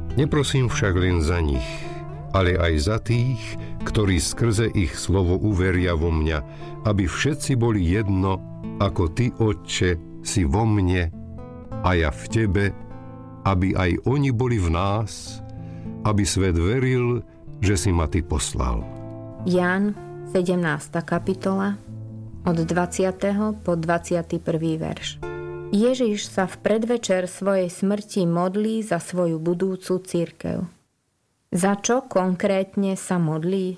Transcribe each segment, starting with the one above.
Neprosím však len za nich, ale aj za tých, ktorí skrze ich slovo uveria vo mňa, aby všetci boli jedno, ako Ty, Otče, si vo mne a ja v Tebe, aby aj oni boli v nás, aby svet veril, že si ma Ty poslal. Ján, 17. kapitola, od 20. po 21. verš. Ježiš sa v predvečer svojej smrti modlí za svoju budúcu cirkev. Za čo konkrétne sa modlí?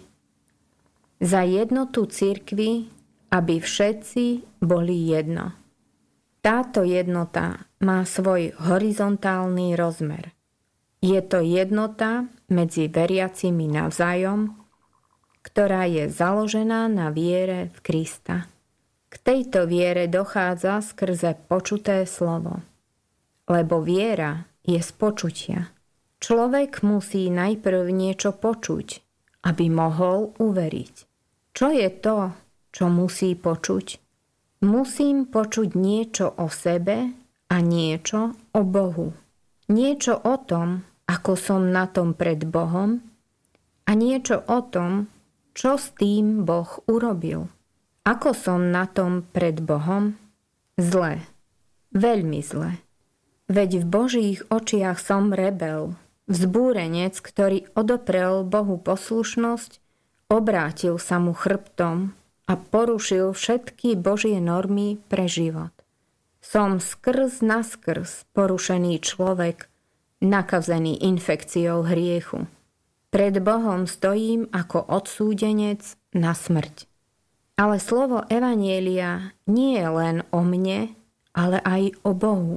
Za jednotu cirkvi, aby všetci boli jedno. Táto jednota má svoj horizontálny rozmer. Je to jednota medzi veriacimi navzájom, ktorá je založená na viere v Krista. K tejto viere dochádza skrze počuté slovo. Lebo viera je z počutia. Človek musí najprv niečo počuť, aby mohol uveriť. Čo je to, čo musí počuť? Musím počuť niečo o sebe a niečo o Bohu. Niečo o tom, ako som na tom pred Bohom, a niečo o tom, čo s tým Boh urobil. Ako som na tom pred Bohom? Zle. Veľmi zle. Veď v Božích očiach som rebel, vzbúrenec, ktorý odoprel Bohu poslušnosť, obrátil sa mu chrbtom a porušil všetky Božie normy pre život. Som skrz naskrz porušený človek, nakazený infekciou hriechu. Pred Bohom stojím ako odsúdenec na smrť. Ale slovo evanjelia nie je len o mne, ale aj o Bohu.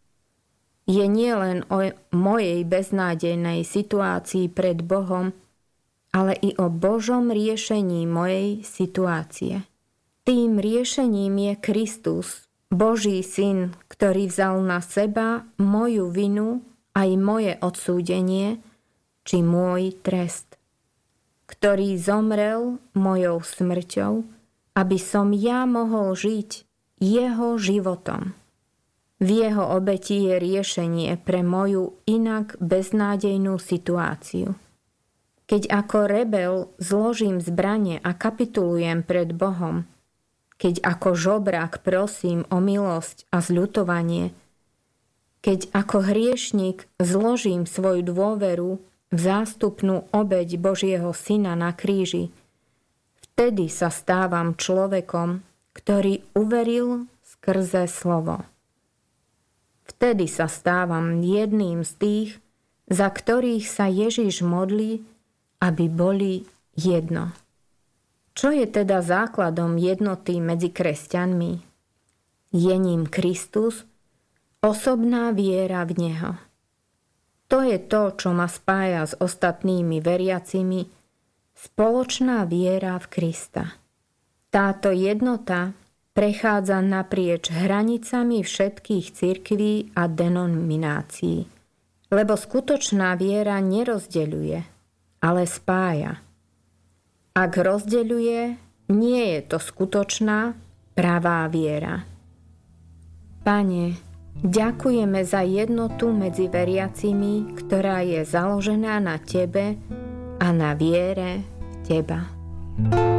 Je nie len o mojej beznádejnej situácii pred Bohom, ale i o Božom riešení mojej situácie. Tým riešením je Kristus, Boží syn, ktorý vzal na seba moju vinu, aj moje odsúdenie, či môj trest, ktorý zomrel mojou smrťou, aby som ja mohol žiť jeho životom. V jeho obeti je riešenie pre moju inak beznádejnú situáciu. Keď ako rebel zložím zbrane a kapitulujem pred Bohom, keď ako žobrák prosím o milosť a zľutovanie, keď ako hriešnik zložím svoju dôveru v zástupnú obeť Božieho Syna na kríži, vtedy sa stávam človekom, ktorý uveril skrze slovo. Vtedy sa stávam jedným z tých, za ktorých sa Ježiš modlí, aby boli jedno. Čo je teda základom jednoty medzi kresťanmi? Je ním Kristus, osobná viera v Neho. To je to, čo ma spája s ostatnými veriacimi, spoločná viera v Krista. Táto jednota prechádza naprieč hranicami všetkých cirkví a denominácií, lebo skutočná viera nerozdeľuje, ale spája. Ak rozdeľuje, nie je to skutočná, pravá viera. Pane, ďakujeme za jednotu medzi veriacimi, ktorá je založená na Tebe a na viere v Teba.